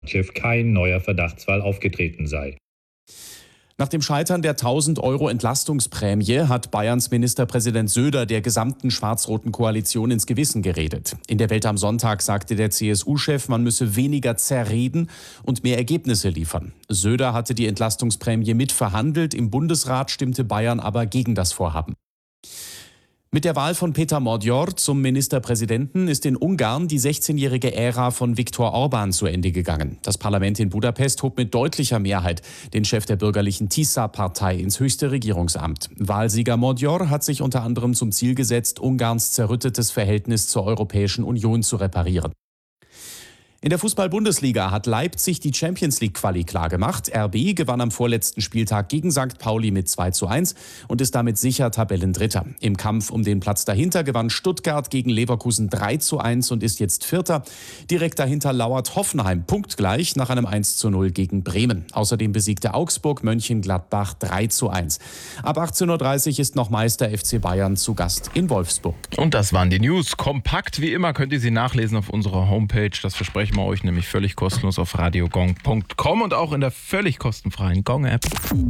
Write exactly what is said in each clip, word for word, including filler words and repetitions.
kein neuer Verdachtsfall aufgetreten sei. Nach dem Scheitern der tausend Euro Entlastungsprämie hat Bayerns Ministerpräsident Söder der gesamten schwarz-roten Koalition ins Gewissen geredet. In der Welt am Sonntag sagte der C S U-Chef, man müsse weniger zerreden und mehr Ergebnisse liefern. Söder hatte die Entlastungsprämie mitverhandelt, im Bundesrat stimmte Bayern aber gegen das Vorhaben. Mit der Wahl von Péter Magyar zum Ministerpräsidenten ist in Ungarn die sechzehnjährige Ära von Viktor Orbán zu Ende gegangen. Das Parlament in Budapest hob mit deutlicher Mehrheit den Chef der bürgerlichen Tisza-Partei ins höchste Regierungsamt. Wahlsieger Magyar hat sich unter anderem zum Ziel gesetzt, Ungarns zerrüttetes Verhältnis zur Europäischen Union zu reparieren. In der Fußball-Bundesliga hat Leipzig die Champions-League-Quali klargemacht. R B gewann am vorletzten Spieltag gegen Sankt Pauli mit zwei zu eins und ist damit sicher Tabellendritter. Im Kampf um den Platz dahinter gewann Stuttgart gegen Leverkusen drei zu eins und ist jetzt Vierter. Direkt dahinter lauert Hoffenheim punktgleich nach einem eins zu null gegen Bremen. Außerdem besiegte Augsburg Mönchengladbach drei zu eins. Ab achtzehn Uhr dreißig ist noch Meister F C Bayern zu Gast in Wolfsburg. Und das waren die News. Kompakt wie immer könnt ihr sie nachlesen auf unserer Homepage. Das versprechen wir euch nämlich völlig kostenlos auf radiogong punkt com und auch in der völlig kostenfreien Gong-App.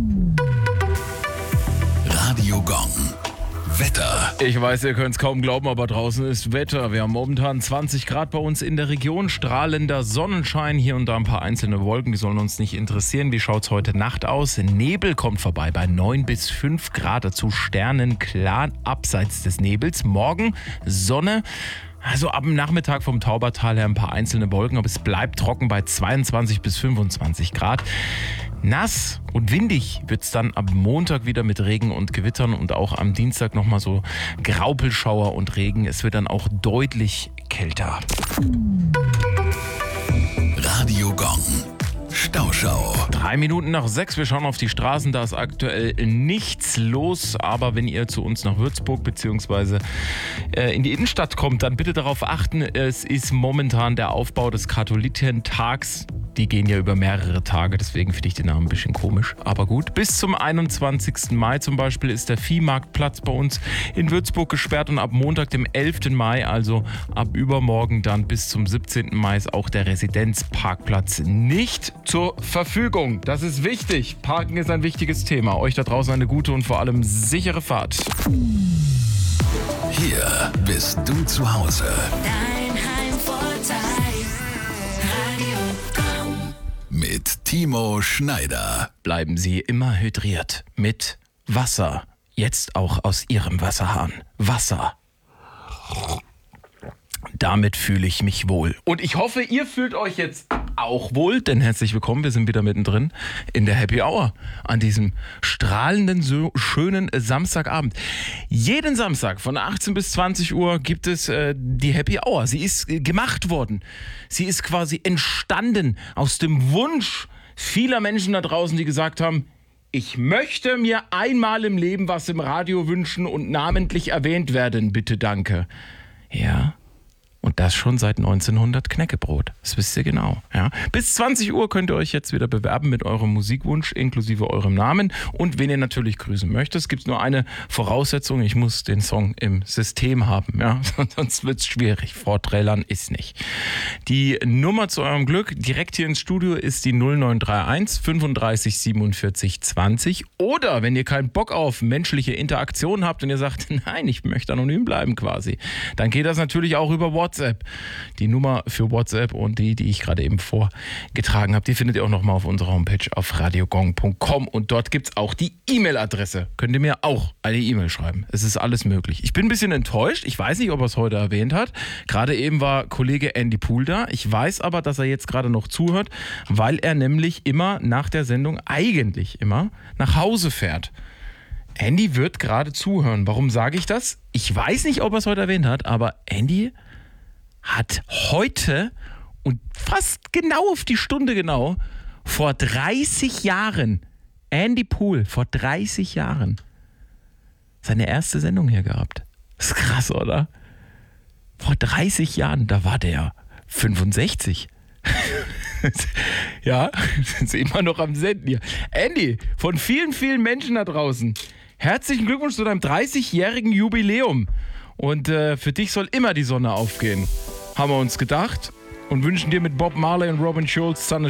Radio Gong. Wetter. Ich weiß, ihr könnt es kaum glauben, aber draußen ist Wetter. Wir haben momentan zwanzig Grad bei uns in der Region, strahlender Sonnenschein, hier und da ein paar einzelne Wolken, die sollen uns nicht interessieren. Wie schaut es heute Nacht aus? Nebel kommt vorbei bei neun bis fünf Grad, dazu sternenklar abseits des Nebels. Morgen Sonne. Also ab dem Nachmittag vom Taubertal her ein paar einzelne Wolken, aber es bleibt trocken bei zweiundzwanzig bis fünfundzwanzig Grad. Nass und windig wird es dann ab Montag wieder mit Regen und Gewittern und auch am Dienstag nochmal so Graupelschauer und Regen. Es wird dann auch deutlich kälter. Radio Gong. Stauschau. Drei Minuten nach sechs, wir schauen auf die Straßen, da ist aktuell nichts los, aber wenn ihr zu uns nach Würzburg bzw. Äh, in die Innenstadt kommt, dann bitte darauf achten, es ist momentan der Aufbau des Katholikentags. Die gehen ja über mehrere Tage, deswegen finde ich den Namen ein bisschen komisch, aber gut. Bis zum einundzwanzigsten Mai zum Beispiel ist der Viehmarktplatz bei uns in Würzburg gesperrt und ab Montag, dem elften Mai, also ab übermorgen dann bis zum siebzehnten Mai ist auch der Residenzparkplatz nicht zur Verfügung. Das ist wichtig. Parken ist ein wichtiges Thema. Euch da draußen eine gute und vor allem sichere Fahrt. Hier bist du zu Hause. Dein Heimvorteil. Radio Gong. Mit Timo Schneider. Bleiben Sie immer hydriert mit Wasser. Jetzt auch aus Ihrem Wasserhahn. Wasser. Damit fühle ich mich wohl. Und ich hoffe, ihr fühlt euch jetzt auch wohl, denn herzlich willkommen, wir sind wieder mittendrin in der Happy Hour an diesem strahlenden, so schönen Samstagabend. Jeden Samstag von achtzehn bis zwanzig Uhr gibt es äh, die Happy Hour. Sie ist äh, gemacht worden. Sie ist quasi entstanden aus dem Wunsch vieler Menschen da draußen, die gesagt haben, ich möchte mir einmal im Leben was im Radio wünschen und namentlich erwähnt werden, bitte danke. Ja. Und das schon seit neunzehnhundert Knäckebrot. Das wisst ihr genau. Ja. Bis zwanzig Uhr könnt ihr euch jetzt wieder bewerben mit eurem Musikwunsch inklusive eurem Namen. Und wenn ihr natürlich grüßen möchtet, gibt es nur eine Voraussetzung. Ich muss den Song im System haben. Ja. Sonst wird es schwierig. Vortrailern ist nicht. Die Nummer zu eurem Glück direkt hier ins Studio ist die null neun drei eins fünfunddreißig siebenundvierzig zwanzig. Oder wenn ihr keinen Bock auf menschliche Interaktion habt und ihr sagt, nein, ich möchte anonym bleiben quasi, dann geht das natürlich auch über WhatsApp. WhatsApp. Die Nummer für WhatsApp und die, die ich gerade eben vorgetragen habe, die findet ihr auch nochmal auf unserer Homepage auf radiogong punkt com und dort gibt es auch die E-Mail-Adresse. Könnt ihr mir auch eine E-Mail schreiben. Es ist alles möglich. Ich bin ein bisschen enttäuscht. Ich weiß nicht, ob er es heute erwähnt hat. Gerade eben war Kollege Andy Pool da. Ich weiß aber, dass er jetzt gerade noch zuhört, weil er nämlich immer nach der Sendung, eigentlich immer, nach Hause fährt. Andy wird gerade zuhören. Warum sage ich das? Ich weiß nicht, ob er es heute erwähnt hat, aber Andy hat heute und fast genau auf die Stunde genau vor dreißig Jahren, Andy Pool, vor dreißig Jahren, seine erste Sendung hier gehabt. Das ist krass, oder? Vor dreißig Jahren, da war der fünfundsechzig. Ja, sind immer noch am Senden hier. Andy, von vielen, vielen Menschen da draußen, herzlichen Glückwunsch zu deinem dreißigjährigen Jubiläum. Und äh, für dich soll immer die Sonne aufgehen, haben wir uns gedacht. und wünschen dir mit Bob Marley und Robin Schulz Sun